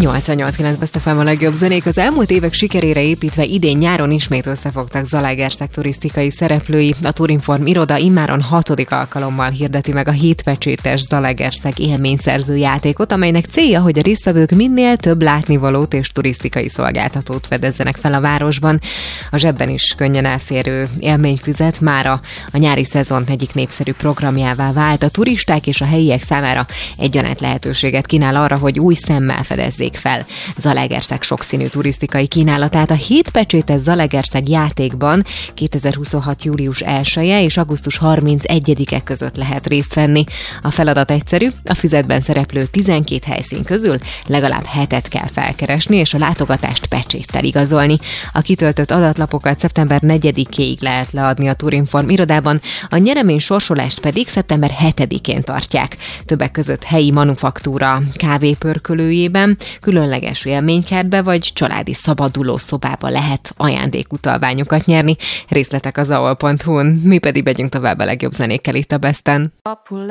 88.9 Best FM a legjobb zenék. Az elmúlt évek sikerére építve idén nyáron ismét összefogtak Zalaegerszeg turisztikai szereplői. A Tourinform iroda immáron 6. alkalommal hirdeti meg a hétpecsétes Zalaegerszeg élményszerző játékot, amelynek célja, hogy a résztvevők minél több látnivalót és turisztikai szolgáltatót fedezzenek fel a városban. A zsebben is könnyen elférő élményfüzet mára a nyári szezon egyik népszerű programjává vált. A turisták és a helyiek számára egyaránt lehetőséget kínál arra, hogy új szemmel fedezzék fel Zalaegerszeg sokszínű turisztikai kínálatát. A hétpecsétes Zalaegerszeg játékban 2026. július 1-e és augusztus 31-e között lehet részt venni. A feladat egyszerű, a füzetben szereplő 12 helyszín közül legalább 7-et kell felkeresni, és a látogatást pecséttel igazolni. A kitöltött adatlapokat szeptember 4-éig lehet leadni a Tourinform irodában, a nyeremény sorsolást pedig szeptember 7-én tartják. Többek között helyi manufaktúra kávépörkölőjében, különleges élménykertbe vagy családi szabaduló szobába lehet ajándékutalványokat nyerni. Részletek az aol.hu-n, mi pedig megyünk tovább a legjobb zenékkel itt a Besten.